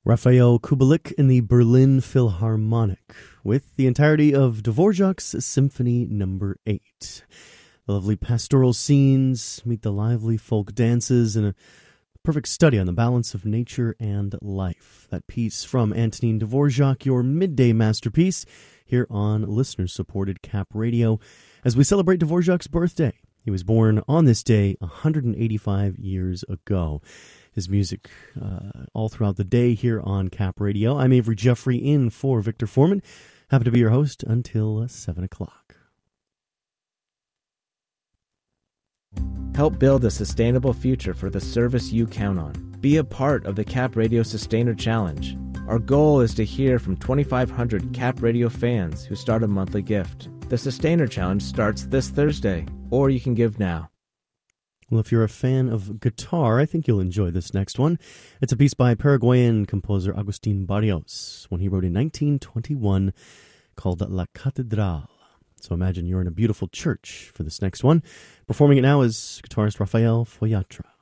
Raphael Kubelik in the Berlin Philharmonic with the entirety of Dvorak's Symphony No. 8. The lovely pastoral scenes meet the lively folk dances and a perfect study on the balance of nature and life. That piece from Antonin Dvorak, your midday masterpiece, here on listener-supported Cap Radio as we celebrate Dvorak's birthday. He was born on this day 185 years ago. His music all throughout the day here on Cap Radio. I'm Avery Jeffrey in for Victor Foreman. Happy to be your host until 7 o'clock. Help build a sustainable future for the service you count on. Be a part of the Cap Radio Sustainer Challenge. Our goal is to hear from 2,500 Cap Radio fans who start a monthly gift. The Sustainer Challenge starts this Thursday, or you can give now. Well, if you're a fan of guitar, I think you'll enjoy this next one. It's a piece by Paraguayan composer Agustín Barrios, one he wrote in 1921 called La Catedral. So imagine you're in a beautiful church for this next one. Performing it now is guitarist Rafael Foyatra.